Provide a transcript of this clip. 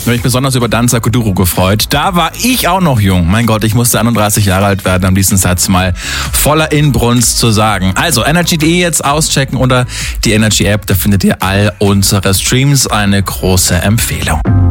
habe mich besonders über Danza Kuduro gefreut. Da war ich auch noch jung. Mein Gott, ich musste 31 Jahre alt werden, um diesen Satz mal voller Inbrunst zu sagen. Also energy.de jetzt auschecken oder die Energy App, da findet ihr all unsere Streams. Eine große Empfehlung.